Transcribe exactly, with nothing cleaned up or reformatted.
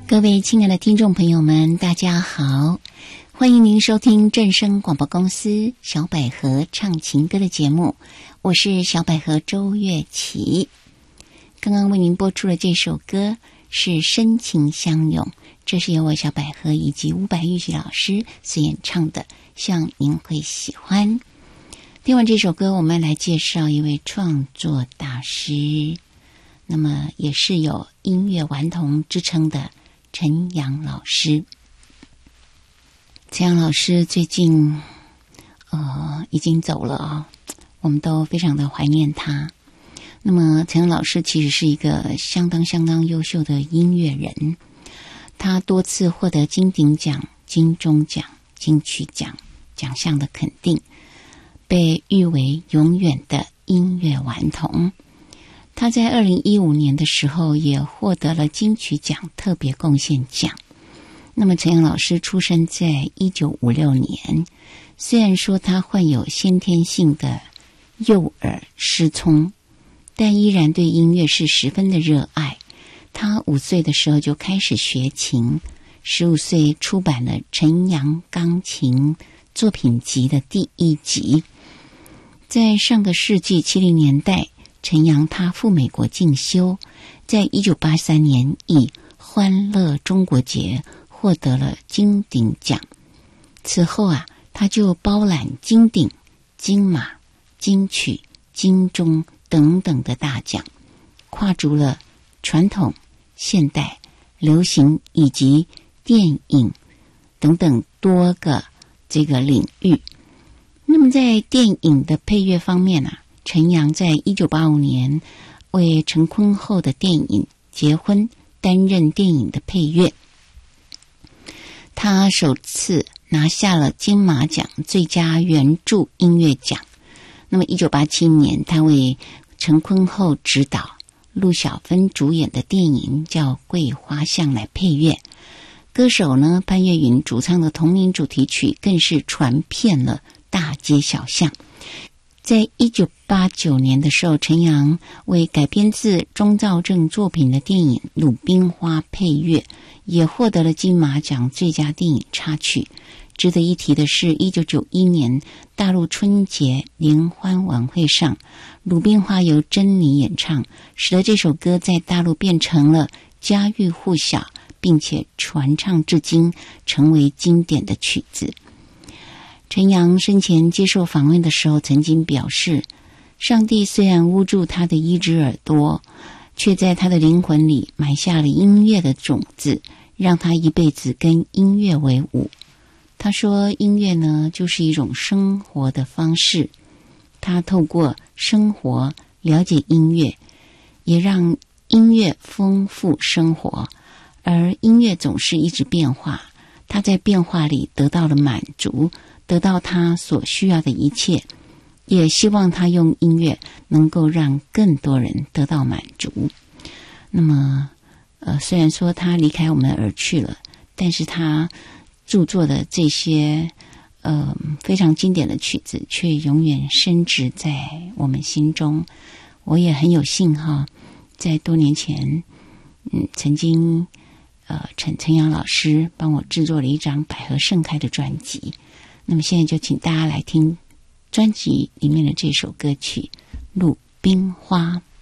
各位亲爱的听众朋友们，大家好，欢迎您收听正声广播公司小百合唱情歌的节目，我是小百合周月琪。刚刚为您播出的这首歌是深情相拥，这是由我小百合以及伍佰玉琪老师所演唱的，希望您会喜欢。听完这首歌，我们来介绍一位创作大师，那么也是有音乐顽童之称的陈阳老师。陈阳老师最近呃已经走了啊、哦，我们都非常的怀念他。那么陈阳老师其实是一个相当相当优秀的音乐人，他多次获得金鼎奖、金钟奖、金曲奖奖项的肯定，被誉为永远的音乐顽童。他在二零一五年的时候也获得了金曲奖特别贡献奖。那么陈阳老师出生在一九五六年，虽然说他患有先天性的右耳失聪，但依然对音乐是十分的热爱。他五岁的时候就开始学琴，十五岁出版了陈阳钢琴作品集的第一集。在上个世纪七零年代，陈阳他赴美国进修，在一九八三年以欢乐中国节获得了金鼎奖。此后啊，他就包揽金鼎、金马、金曲、金钟等等的大奖，跨足了传统、现代、流行以及电影等等多个这个领域。那么在电影的配乐方面啊，陈阳在一九八五年为陈坤厚的电影《结婚》担任电影的配乐，他首次拿下了金马奖最佳原著音乐奖。那么一九八七年，他为陈坤厚执导、陆小芬主演的电影叫《桂花巷》来配乐。歌手呢潘越云主唱的同名主题曲更是传遍了大街小巷。在一九八九年的时候，陈阳为改编自钟肇政作品的电影《鲁冰花》配乐，也获得了金马奖最佳电影插曲。值得一提的是，一九九一年大陆春节联欢晚会上，《鲁冰花》由珍妮演唱，使得这首歌在大陆变成了家喻户晓，并且传唱至今，成为经典的曲子。陈阳生前接受访问的时候曾经表示，上帝虽然捂住他的一只耳朵，却在他的灵魂里埋下了音乐的种子，让他一辈子跟音乐为伍。他说音乐呢就是一种生活的方式，他透过生活了解音乐，也让音乐丰富生活，而音乐总是一直变化，他在变化里得到了满足，得到他所需要的一切，也希望他用音乐能够让更多人得到满足。那么呃，虽然说他离开我们而去了，但是他著作的这些呃非常经典的曲子却永远深植在我们心中。我也很有幸哈，在多年前嗯曾经呃陈陈阳老师帮我制作了一张百合盛开的专辑。那么现在就请大家来听专辑里面的这首歌曲《鲁冰花》。